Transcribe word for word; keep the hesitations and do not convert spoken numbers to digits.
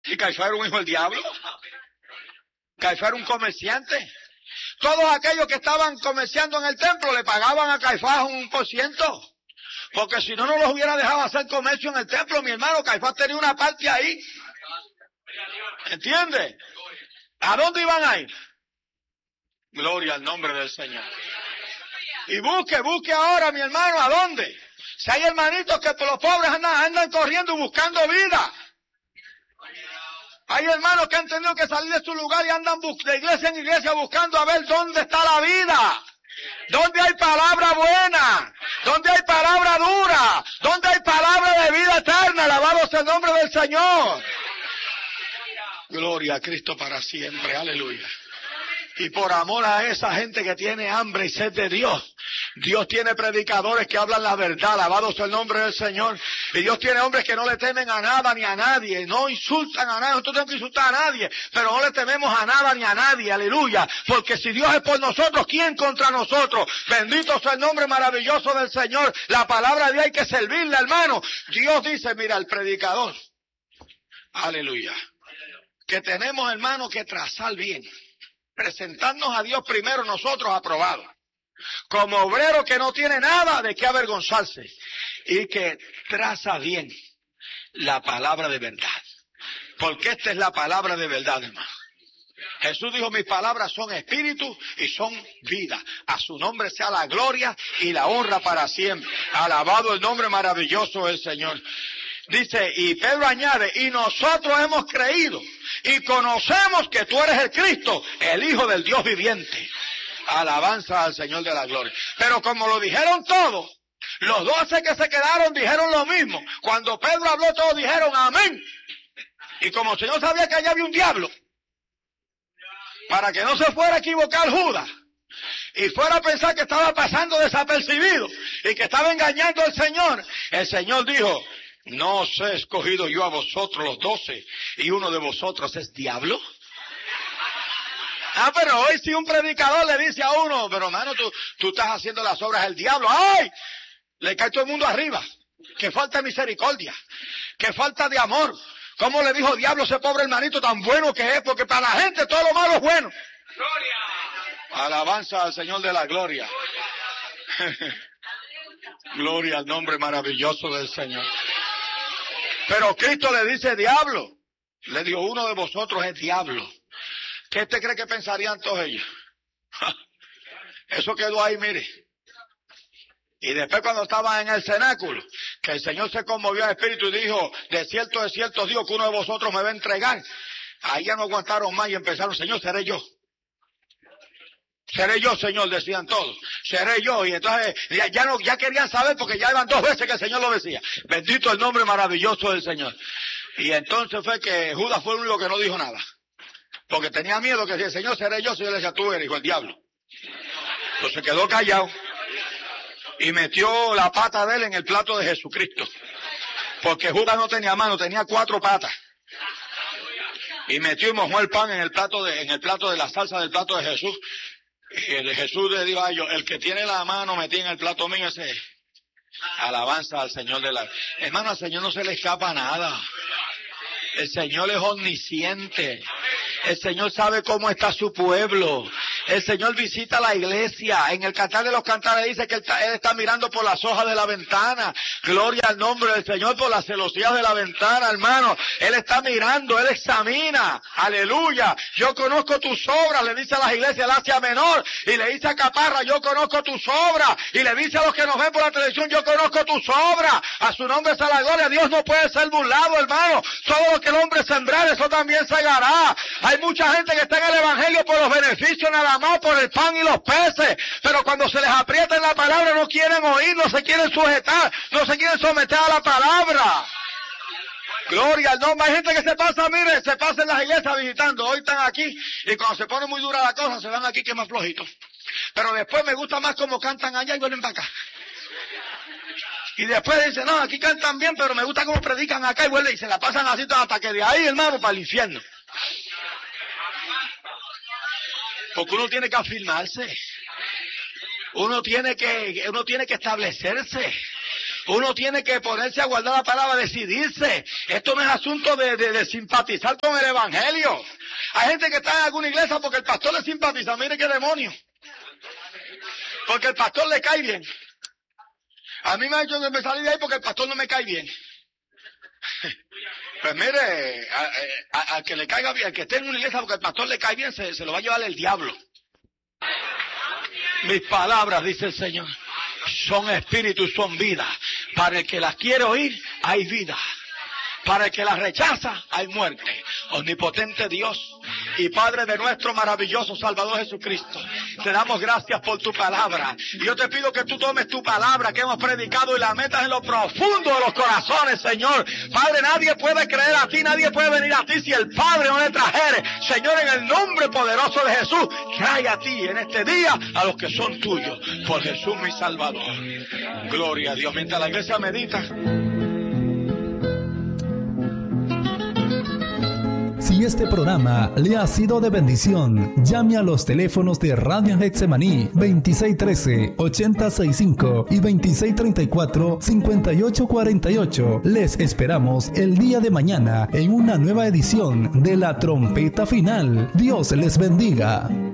Si Caifás era un hijo del diablo. Caifás era un comerciante. Todos aquellos que estaban comerciando en el templo le pagaban a Caifás un por ciento. Porque si no, no los hubiera dejado hacer comercio en el templo, mi hermano. Caifás tenía una parte ahí. ¿Entiende? ¿A dónde iban a ir? Gloria al nombre del Señor. Y busque, busque ahora, mi hermano, ¿a dónde? Si hay hermanitos que por los pobres andan, andan corriendo buscando vida. Hay hermanos que han tenido que salir de su lugar y andan de iglesia en iglesia buscando a ver dónde está la vida. Dónde hay palabra buena. Dónde hay palabra dura. Dónde hay palabra de vida eterna. Alabado sea el nombre del Señor. Gloria a Cristo para siempre. Aleluya. Y por amor a esa gente que tiene hambre y sed de Dios, Dios tiene predicadores que hablan la verdad, alabado sea el nombre del Señor. Y Dios tiene hombres que no le temen a nada ni a nadie, no insultan a nadie, nosotros tenemos que insultar a nadie, pero no le tememos a nada ni a nadie, aleluya. Porque si Dios es por nosotros, ¿quién contra nosotros? Bendito sea el nombre maravilloso del Señor. La palabra de Dios hay que servirla, hermano. Dios dice, mira, el predicador, aleluya, que tenemos, hermano, que trazar bien. Presentarnos a Dios primero nosotros aprobados, como obrero que no tiene nada de qué avergonzarse y que traza bien la palabra de verdad, porque esta es la palabra de verdad, hermano. Jesús dijo, mis palabras son espíritu y son vida. A su nombre sea la gloria y la honra para siempre. Alabado el nombre maravilloso del Señor. Dice, y Pedro añade, y nosotros hemos creído y conocemos que tú eres el Cristo, el Hijo del Dios viviente. Alabanza al Señor de la gloria. Pero como lo dijeron todos, los doce que se quedaron dijeron lo mismo. Cuando Pedro habló, todos dijeron amén. Y como el Señor sabía que allá había un diablo, para que no se fuera a equivocar Judas y fuera a pensar que estaba pasando desapercibido y que estaba engañando al Señor, el Señor dijo, ¿no os he escogido yo a vosotros los doce y uno de vosotros es diablo? Ah, pero hoy si un predicador le dice a uno, pero hermano, tú, tú estás haciendo las obras del diablo, ¡ay! Le cae todo el mundo arriba. Que falta de misericordia, que falta de amor. ¿Cómo le dijo diablo a ese pobre hermanito tan bueno que es? Porque para la gente todo lo malo es bueno. ¡Gloria! Alabanza al Señor de la gloria. Gloria al nombre maravilloso del Señor. Pero Cristo le dice diablo. Le dijo, uno de vosotros es diablo. ¿Qué usted cree que pensarían todos ellos? Eso quedó ahí, mire. Y después cuando estaban en el cenáculo, que el Señor se conmovió en espíritu y dijo, de cierto, de cierto digo que uno de vosotros me va a entregar. Ahí ya no aguantaron más y empezaron, Señor, seré yo. Seré yo, Señor, decían todos. Seré yo. Y entonces ya, ya, no, ya querían saber porque ya iban dos veces que el Señor lo decía. Bendito el nombre maravilloso del Señor. Y entonces fue que Judas fue el único que no dijo nada. Porque tenía miedo que si el Señor seré yo, si yo le decía, tú eres hijo del diablo. Entonces quedó callado y metió la pata de él en el plato de Jesucristo. Porque Judas no tenía mano, tenía cuatro patas. Y metió y mojó el pan en el plato de, en el plato de la salsa del plato de Jesús. Y el Jesús le dijo a ellos, el que tiene la mano metida en el plato mío, ese alabanza al Señor de la... Hermano, al Señor no se le escapa nada. El Señor es omnisciente. El Señor sabe cómo está su pueblo. El Señor visita la iglesia. En el Cantar de los Cantares dice que Él está, él está mirando por las hojas de la ventana. Gloria al nombre del Señor por las celosías de la ventana, hermano. Él está mirando, Él examina. Aleluya. Yo conozco tus obras, le dice a las iglesias del Asia Menor. Y le dice a Caparra, yo conozco tus obras. Y le dice a los que nos ven por la televisión, yo conozco tus obras. A su nombre sea la gloria. Dios no puede ser burlado, hermano. Todo lo que el hombre sembrar, eso también segará. Hay mucha gente que está en el evangelio por los beneficios nada más, por el pan y los peces, pero cuando se les aprieta en la palabra no quieren oír, no se quieren sujetar, no se quieren someter a la palabra. Gloria al nombre. Hay gente que se pasa, mire, se pasa en las iglesias visitando, hoy están aquí y cuando se pone muy dura la cosa se van aquí que es más flojito. Pero después me gusta más como cantan allá y vuelven para acá. Y después dicen, no, aquí cantan bien, pero me gusta cómo predican acá y vuelven y se la pasan así hasta que de ahí, hermano, para el infierno. Porque uno tiene que afirmarse. Uno tiene que, uno tiene que establecerse. Uno tiene que ponerse a guardar la palabra, decidirse. Esto no es asunto de, de, de simpatizar con el evangelio. Hay gente que está en alguna iglesia porque el pastor le simpatiza. Mire qué demonio. Porque el pastor le cae bien. A mí me ha hecho que me salí de ahí porque el pastor no me cae bien. Pues mire, al que le caiga bien, al que esté en una iglesia porque el pastor le cae bien, se, se lo va a llevar el diablo. Mis palabras, dice el Señor, son espíritu y son vida. Para el que las quiere oír, hay vida. Para el que las rechaza, hay muerte. Omnipotente Dios y Padre de nuestro maravilloso Salvador Jesucristo, te damos gracias por tu palabra. Y yo te pido que tú tomes tu palabra que hemos predicado y la metas en lo profundo de los corazones, Señor. Padre, nadie puede creer a ti, nadie puede venir a ti si el Padre no le trajere. Señor, en el nombre poderoso de Jesús, trae a ti en este día a los que son tuyos. Por Jesús mi Salvador. Gloria a Dios. Mientras la iglesia medita. Si este programa le ha sido de bendición, llame a los teléfonos de Radio Getsemaní veintiséis trece, ochenta sesenta y cinco y veintiséis treinta y cuatro, cincuenta y ocho cuarenta y ocho. Les esperamos el día de mañana en una nueva edición de La Trompeta Final. Dios les bendiga.